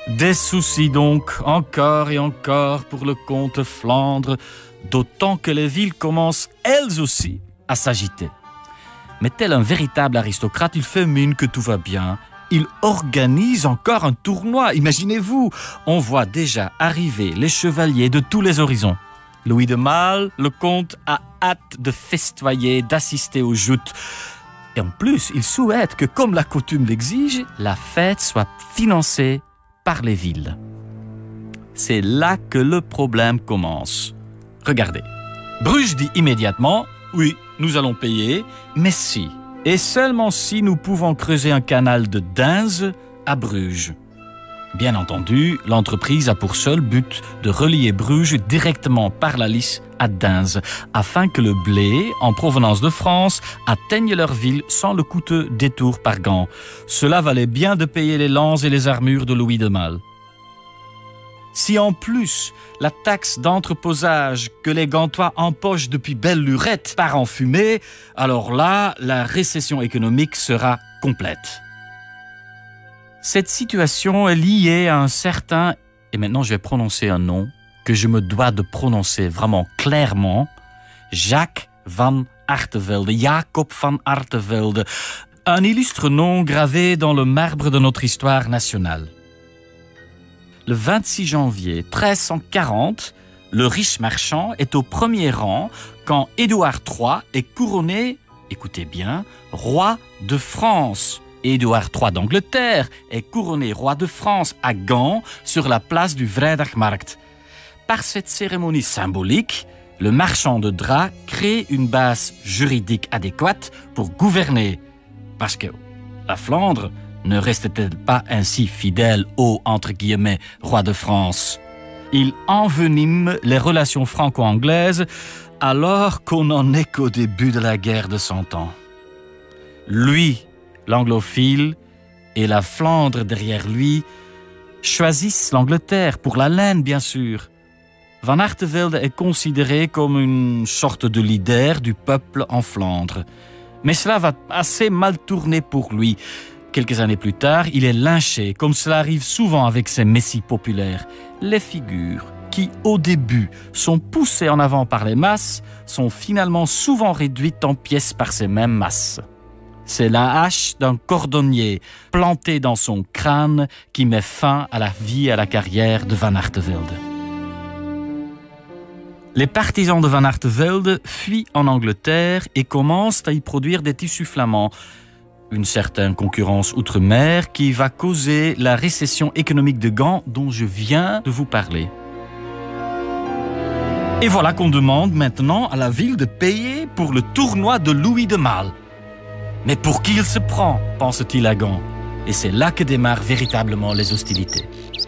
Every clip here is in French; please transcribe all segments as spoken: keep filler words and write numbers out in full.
Des soucis donc, encore et encore pour le comte Flandre, d'autant que les villes commencent elles aussi à s'agiter. Mais tel un véritable aristocrate, il fait mine que tout va bien. Il organise encore un tournoi, imaginez-vous. On voit déjà arriver les chevaliers de tous les horizons. Louis de Malle, le comte, a hâte de festoyer, d'assister aux joutes. Et en plus, il souhaite que, comme la coutume l'exige, la fête soit financée par les villes. C'est là que le problème commence. Regardez, Bruges dit immédiatement « Oui, nous allons payer, mais si, et seulement si nous pouvons creuser un canal de Deinze à Bruges. » Bien entendu, l'entreprise a pour seul but de relier Bruges directement par la Lys à Deinze, afin que le blé, en provenance de France, atteigne leur ville sans le coûteux détour par Gand. Cela valait bien de payer les lances et les armures de Louis de Malle. Si en plus, la taxe d'entreposage que les Gantois empochent depuis belle lurette part en fumée, alors là, la récession économique sera complète. Cette situation est liée à un certain, et maintenant je vais prononcer un nom, que je me dois de prononcer vraiment clairement, Jacques van Artevelde, Jacob van Artevelde, un illustre nom gravé dans le marbre de notre histoire nationale. Le vingt-six janvier treize cent quarante, le riche marchand est au premier rang quand Édouard trois est couronné, écoutez bien, roi de France. Édouard trois d'Angleterre est couronné roi de France à Gand sur la place du Vrijdagmarkt. Par cette cérémonie symbolique, le marchand de draps crée une base juridique adéquate pour gouverner. Parce que la Flandre ne restait-elle pas ainsi fidèle au, entre guillemets, roi de France? Il envenime les relations franco-anglaises alors qu'on n'en est qu'au début de la guerre de Cent Ans. Lui, l'anglophile, et la Flandre derrière lui choisissent l'Angleterre, pour la laine bien sûr. Van Artevelde est considéré comme une sorte de leader du peuple en Flandre. Mais cela va assez mal tourner pour lui. Quelques années plus tard, il est lynché, comme cela arrive souvent avec ces messies populaires. Les figures qui, au début, sont poussées en avant par les masses, sont finalement souvent réduites en pièces par ces mêmes masses. C'est la hache d'un cordonnier plantée dans son crâne qui met fin à la vie et à la carrière de Van Artevelde. Les partisans de Van Artevelde fuient en Angleterre et commencent à y produire des tissus flamands. Une certaine concurrence outre-mer qui va causer la récession économique de Gand dont je viens de vous parler. Et voilà qu'on demande maintenant à la ville de payer pour le tournoi de Louis de Malle. Mais pour qui il se prend, pense-t-il à Gand. Et c'est là que démarrent véritablement les hostilités.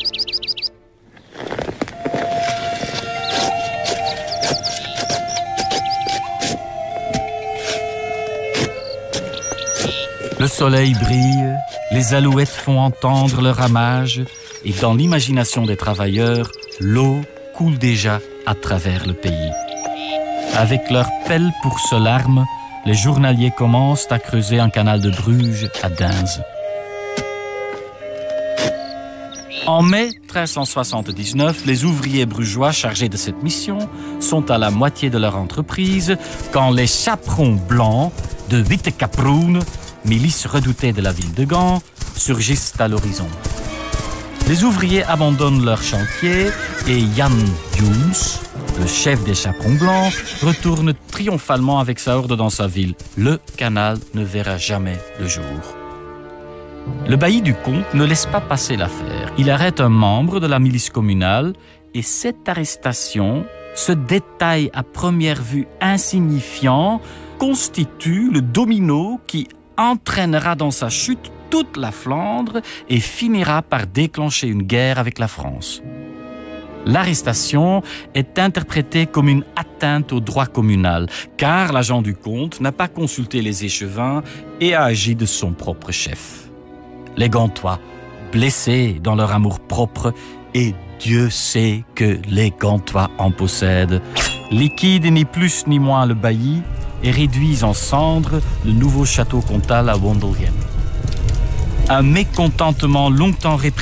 Le soleil brille, les alouettes font entendre leur ramage, et dans l'imagination des travailleurs, l'eau coule déjà à travers le pays. Avec leurs pelles pour seule arme, les journaliers commencent à creuser un canal de Bruges à Deinze. En mai treize cent soixante-dix-neuf, les ouvriers brugeois chargés de cette mission sont à la moitié de leur entreprise quand les chaperons blancs de Witte Kaproen, milice redoutée de la ville de Gand, surgissent à l'horizon. Les ouvriers abandonnent leur chantier et Jan Joens, le chef des chaperons blancs, retourne triomphalement avec sa horde dans sa ville. Le canal ne verra jamais le jour. Le bailli du comte ne laisse pas passer l'affaire. Il arrête un membre de la milice communale et cette arrestation, ce détail à première vue insignifiant, constitue le domino qui entraînera dans sa chute toute la Flandre et finira par déclencher une guerre avec la France. L'arrestation est interprétée comme une atteinte au droit communal, car l'agent du comte n'a pas consulté les échevins et a agi de son propre chef. Les Gantois, blessés dans leur amour-propre, et Dieu sait que les Gantois en possèdent, liquident ni plus ni moins le bailli et réduisent en cendres le nouveau château comtal à Wondelgem. Un mécontentement longtemps réprimé